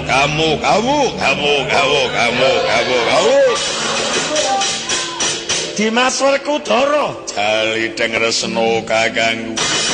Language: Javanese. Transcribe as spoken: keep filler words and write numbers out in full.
kamu, kamu, kamu, kamu, kamu, kamu, kamu. Dimas Werkudara jali denger seno kakangku